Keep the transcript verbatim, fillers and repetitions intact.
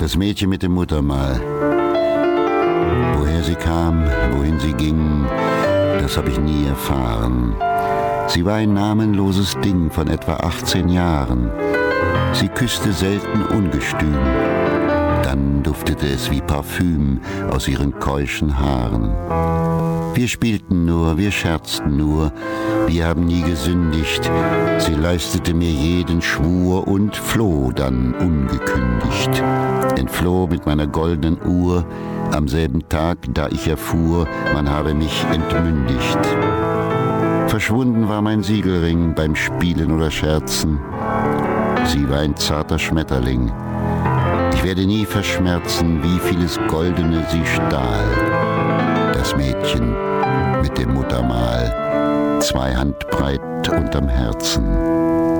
Das Mädchen mit dem Muttermal. Woher sie kam, wohin sie ging, das habe ich nie erfahren. Sie war ein namenloses Ding von etwa achtzehn Jahren. Sie küsste selten ungestüm. Dann duftete es wie Parfüm aus ihren keuschen Haaren. Wir spielten nur, wir scherzten nur, wir haben nie gesündigt. Sie leistete mir jeden Schwur und floh dann ungekündigt. Entfloh mit meiner goldenen Uhr am selben Tag, da ich erfuhr, man habe mich entmündigt. Verschwunden war mein Siegelring beim Spielen oder Scherzen. Sie war ein zarter Schmetterling. Ich werde nie verschmerzen, wie vieles Goldene sie stahl. Das Mädchen mit dem Muttermal, zwei Handbreit unterm Herzen.